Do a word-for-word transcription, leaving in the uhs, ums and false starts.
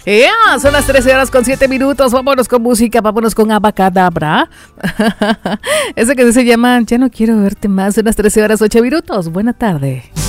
Yeah, son las trece horas con siete minutos. Vámonos con música, vámonos con Abacadabra. Ese que se llama Ya no quiero verte más. Son las trece horas ocho minutos. Buena tarde.